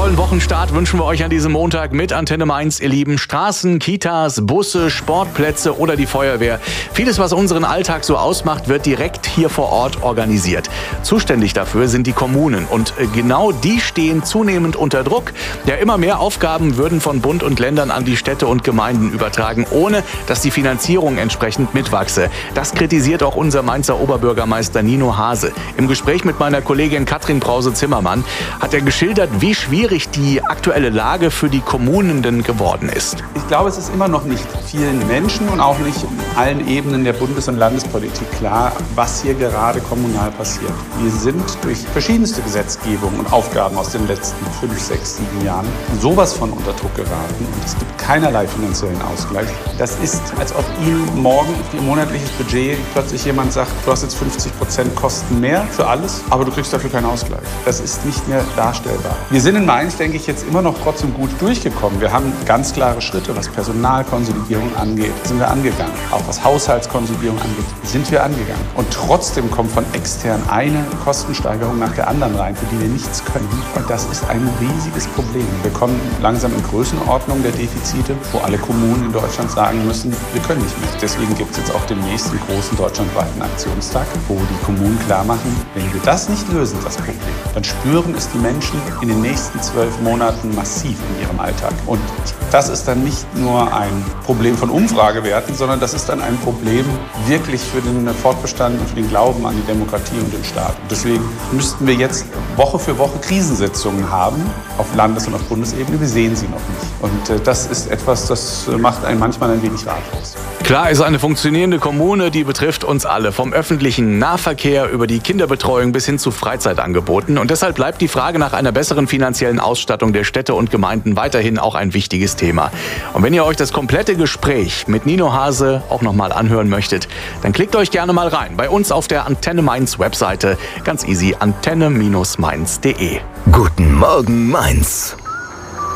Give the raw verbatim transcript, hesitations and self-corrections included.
tollen Wochenstart wünschen wir euch an diesem Montag mit Antenne Mainz, ihr Lieben. Straßen, Kitas, Busse, Sportplätze oder die Feuerwehr. Vieles, was unseren Alltag so ausmacht, wird direkt hier vor Ort organisiert. Zuständig dafür sind die Kommunen. Und genau die stehen zunehmend unter Druck. Ja, immer mehr Aufgaben würden von Bund und Ländern an die Städte und Gemeinden übertragen, ohne dass die Finanzierung entsprechend mitwachse. Das kritisiert auch unser Mainzer Oberbürgermeister Nino Hase. Im Gespräch mit meiner Kollegin Katrin Brause-Zimmermann hat er geschildert, wie schwierig die aktuelle Lage für die Kommunen denn geworden ist. Ich glaube, es ist immer noch nicht vielen Menschen und auch nicht in allen Ebenen der Bundes- und Landespolitik klar, was hier gerade kommunal passiert. Wir sind durch verschiedenste Gesetzgebungen und Aufgaben aus den letzten fünf, sechs, sieben Jahren sowas von unter Druck geraten und es gibt keinerlei finanziellen Ausgleich. Das ist, als ob Ihnen morgen auf Ihr monatliches Budget plötzlich jemand sagt, du hast jetzt fünfzig Prozent Kosten mehr für alles, aber du kriegst dafür keinen Ausgleich. Das ist nicht mehr darstellbar. Wir sind in Mainz, denke ich, jetzt immer noch trotzdem gut durchgekommen. Wir haben ganz klare Schritte, was Personalkonsolidierung angeht, sind wir angegangen. Auch was Haushaltskonsolidierung angeht, sind wir angegangen. Und trotzdem kommt von extern eine Kostensteigerung nach der anderen rein, für die wir nichts können. Und das ist ein riesiges Problem. Wir kommen langsam in Größenordnung der Defizite, wo alle Kommunen in Deutschland sagen müssen, wir können nicht mehr. Deswegen gibt es jetzt auch demnächst einen großen deutschlandweiten Aktionstag, wo die Kommunen klar machen, wenn wir das nicht lösen, das Problem, dann spüren es die Menschen in den nächsten zwölf Monaten massiv in ihrem Alltag. Und das ist dann nicht nur ein Problem von Umfragewerten, sondern das ist dann ein Problem wirklich für den Fortbestand und für den Glauben an die Demokratie und den Staat. Und deswegen müssten wir jetzt Woche für Woche Krisensitzungen haben, auf Landes- und auf Bundesebene. Wir sehen sie noch nicht. Und äh, das ist etwas, das macht einen manchmal ein wenig ratlos. Klar ist eine funktionierende Kommune, die betrifft uns alle. Vom öffentlichen Nahverkehr über die Kinderbetreuung bis hin zu Freizeitangeboten. Und deshalb bleibt die Frage nach einer besseren finanziellen Ausstattung der Städte und Gemeinden weiterhin auch ein wichtiges Thema. Und wenn ihr euch das komplette Gespräch mit Nino Hase auch nochmal anhören möchtet, dann klickt euch gerne mal rein. Bei uns auf der Antenne Mainz Webseite. Ganz easy, antenne Mainz punkt de. Guten Morgen Mainz.